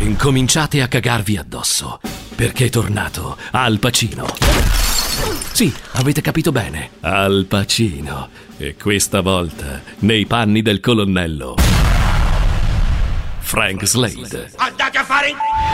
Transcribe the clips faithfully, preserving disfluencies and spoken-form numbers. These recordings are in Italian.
Incominciate a cagarvi addosso, perché è tornato Al Pacino. Sì, avete capito bene, Al Pacino. E questa volta nei panni del colonnello Frank Slade. Andate a fare...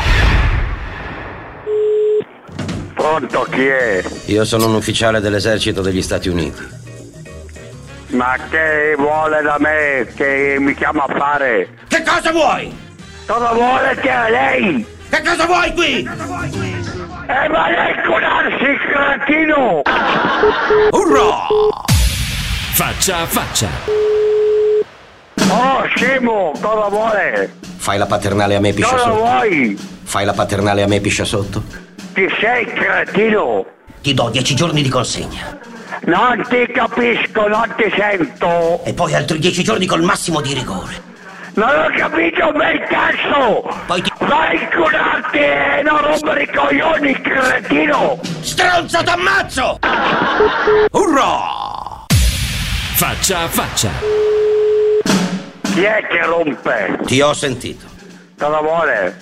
Pronto, chi è? Io sono un ufficiale dell'esercito degli Stati Uniti. Ma che vuole da me? Che mi chiama a fare? Che cosa vuoi? Cosa vuole che è lei? Che cosa vuoi qui? Eh, ma lei curarsi, cretino! Urrà! Faccia a faccia. Oh, scemo, cosa vuole? Fai la paternale a me, piscia Cosa sotto. vuoi? Fai la paternale a me, piscia sotto. Chi sei, cretino? Ti do dieci giorni di consegna. Non ti capisco, non ti sento. E poi altri dieci giorni col massimo di rigore. Non ho capito bel cazzo! Poi ti... Vai a curarti e non rompere i coglioni, cretino! Stronzo, t'ammazzo! Urrà! Faccia a faccia. Chi è che rompe? Ti ho sentito. Cosa vuole?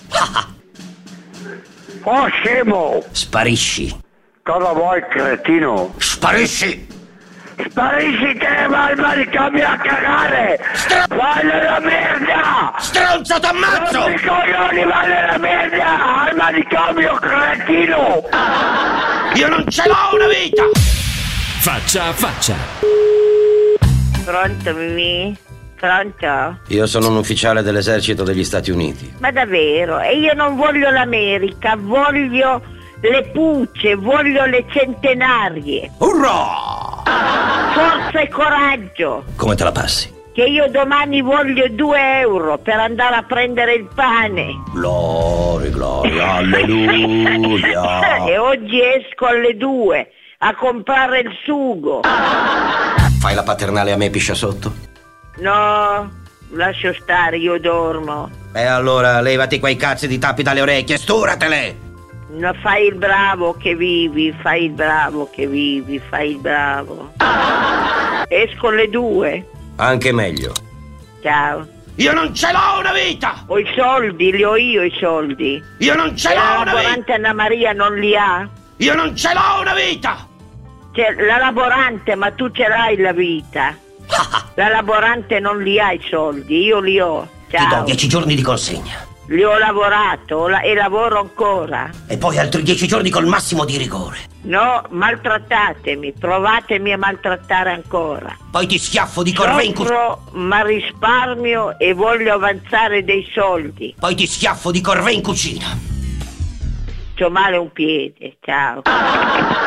Oh, scemo! Sparisci. Cosa vuoi, cretino? Sparisci! Sparisci te, ma il manicomio a cagare! Vai nella merda! Stronzo, t'ammazzo! Non i coglioni, vai nella merda! Al manicomio, cretino! Io non ce l'ho una vita! Faccia a faccia. Pronto, Mimì? Pronto? Io sono un ufficiale dell'esercito degli Stati Uniti. Ma davvero? E io non voglio l'America, voglio le pucce, voglio le centenarie. Urrà! Forza e coraggio! Come te la passi? Che io domani voglio due euro per andare a prendere il pane. Gloria, gloria, alleluia. E oggi esco alle due a comprare il sugo. Fai la paternale a me, piscia sotto. No, lascio stare, io dormo. E allora levati quei cazzi di tappi dalle orecchie, sturatele! No, fai il bravo che vivi, fai il bravo che vivi, fai il bravo. Esco alle due. Anche meglio. Ciao. Io non ce l'ho una vita! Ho i soldi, li ho io i soldi. Io non ce E la l'ho una vita! laborante Anna Maria non li ha? Io non ce l'ho una vita! C'è la laborante, ma tu ce l'hai la vita. La laborante non li ha i soldi, io li ho. Ti do Ciao. dieci giorni di consegna. Li ho lavorato la- e lavoro ancora. E poi altri dieci giorni col massimo di rigore. No, maltrattatemi, provatemi a maltrattare ancora. Poi ti schiaffo di corvée in cucina. Soffro, ma risparmio e voglio avanzare dei soldi. Poi ti schiaffo di corvée in cucina. C'ho male un piede, ciao.